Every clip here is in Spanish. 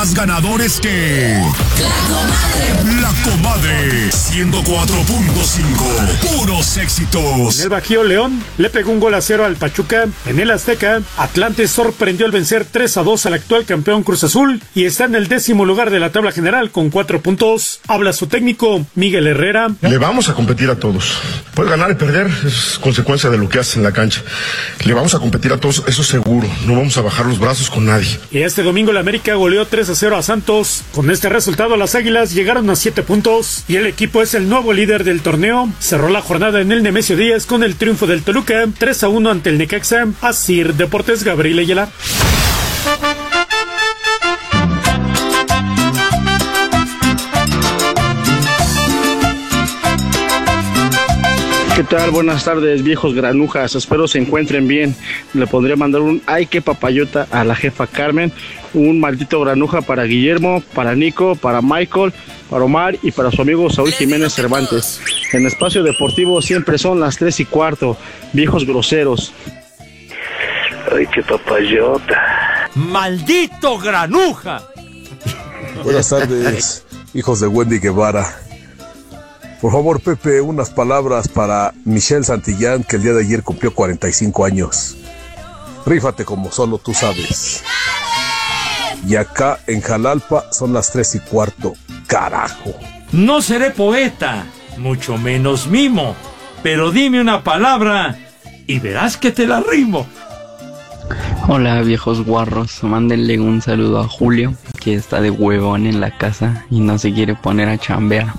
Más ganadores que La Comadre 104.5. Puros éxitos. En el Bajío, León le pegó 1-0 al Pachuca. En el Azteca, Atlante sorprendió al vencer 3-2 al actual campeón Cruz Azul y está en el 10º lugar de la tabla general con 4 puntos. Habla su técnico Miguel Herrera. Le vamos a competir a todos. Puede ganar y perder, es consecuencia de lo que hace en la cancha. Le vamos a competir a todos, eso seguro. No vamos a bajar los brazos con nadie. Y este domingo la América goleó 3-0 a Santos. Con este resultado las Águilas llegaron a 7 puntos y el equipo es el nuevo líder del torneo. Cerró la jornada en el Nemesio Díaz con el triunfo del Toluca 3-1 ante el Necaxa. Asir Deportes, Gabriel Ayala. ¿Qué tal? Buenas tardes, viejos granujas. Espero se encuentren bien. Le podría mandar un ay que papayota a la jefa Carmen, un maldito granuja para Guillermo, para Nico, para Michael, para Omar y para su amigo Saúl Jiménez Cervantes. En Espacio Deportivo siempre son las 3:15. Viejos groseros. Ay que papayota. ¡Maldito granuja! Buenas tardes, hijos de Wendy Guevara. Por favor, Pepe, unas palabras para Michelle Santillán, que el día de ayer cumplió 45 años. Rífate como solo tú sabes. Y acá en Jalalpa son las 3:15. Carajo. No seré poeta, mucho menos mimo, pero dime una palabra y verás que te la rimo. Hola, viejos guarros. Mándenle un saludo a Julio, que está de huevón en la casa y no se quiere poner a chambear.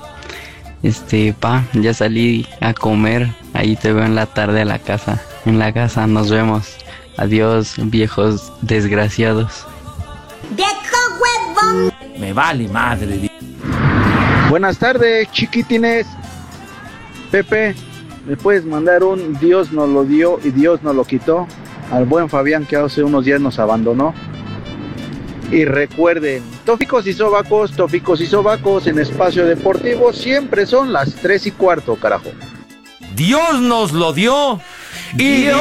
Ya salí a comer, ahí te veo en la tarde a la casa. En la casa nos vemos. Adiós, viejos desgraciados. ¡Viejo huevón! Me vale madre. Buenas tardes, chiquitines. Pepe, ¿me puedes mandar un Dios nos lo dio y Dios nos lo quitó? Al buen Fabián, que hace unos días nos abandonó. Y recuerden, tópicos y sobacos, en Espacio Deportivo siempre son las 3:15, carajo. Dios nos lo dio y Dios